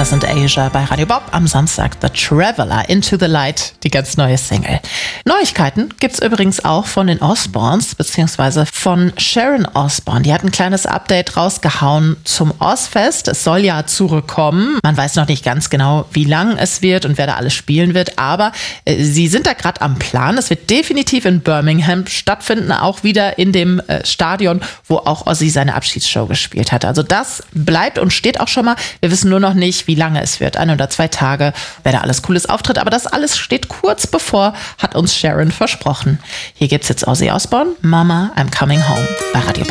Das sind Asia bei Radio Bob. Am Samstag The Traveler, Into the Light, die ganz neue Single. Neuigkeiten gibt's übrigens auch von den Osbournes, beziehungsweise von Sharon Osbourne. Die hat ein kleines Update rausgehauen zum Ozzfest. Es soll ja zurückkommen. Man weiß noch nicht ganz genau, wie lang es wird und wer da alles spielen wird, aber sie sind da gerade am Plan. Es wird definitiv in Birmingham stattfinden, auch wieder in dem Stadion, wo auch Ozzy seine Abschiedsshow gespielt hat. Also das bleibt und steht auch schon mal. Wir wissen nur noch nicht, wie lange es wird. 1 oder 2 Tage, wer da alles Cooles auftritt. Aber das alles steht kurz bevor, hat uns Sharon versprochen. Hier gibt's jetzt Ozzy Osbourne, Mama, I'm Coming Home bei Radio